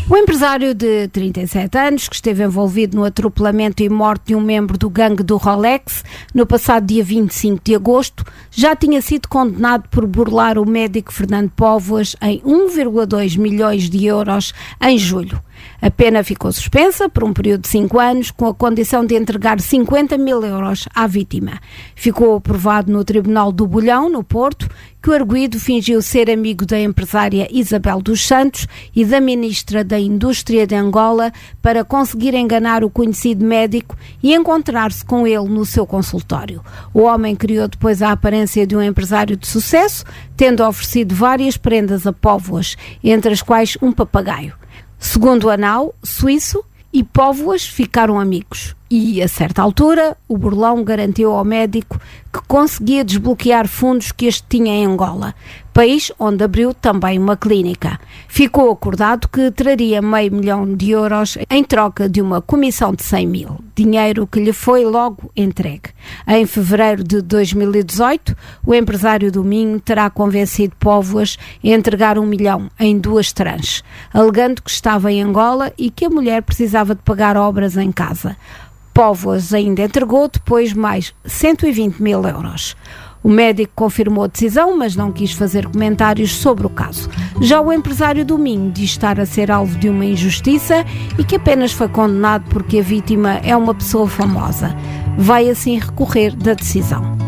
O empresário de 37 anos, que esteve envolvido no atropelamento e morte de um membro do gangue do Rolex no passado dia 25 de agosto, já tinha sido condenado por burlar o médico Fernando Póvoas em 1,2 milhões de euros em julho. A pena ficou suspensa por um período de 5 anos, com a condição de entregar 50 mil euros à vítima. Ficou aprovado no Tribunal do Bolhão, no Porto, que o arguido fingiu ser amigo da empresária Isabel dos Santos e da ministra da Indústria de Angola para conseguir enganar o conhecido médico e encontrar-se com ele no seu consultório. O homem criou depois a aparência de um empresário de sucesso, tendo oferecido várias prendas a Póvoas, entre as quais um papagaio. Segundo o Anau, suíço, e Póvoas ficaram amigos. E, a certa altura, o burlão garantiu ao médico que conseguia desbloquear fundos que este tinha em Angola, país onde abriu também uma clínica. Ficou acordado que traria $500 mil em troca de uma comissão de 100 mil, dinheiro que lhe foi logo entregue. Em fevereiro de 2018, o empresário do Minho terá convencido Póvoas a entregar $1 milhão em 2 tranches, alegando que estava em Angola e que a mulher precisava de pagar obras em casa. Póvoas ainda entregou depois mais 120 mil euros. O médico confirmou a decisão, mas não quis fazer comentários sobre o caso. Já o empresário do Minho diz estar a ser alvo de uma injustiça e que apenas foi condenado porque a vítima é uma pessoa famosa. Vai assim recorrer da decisão.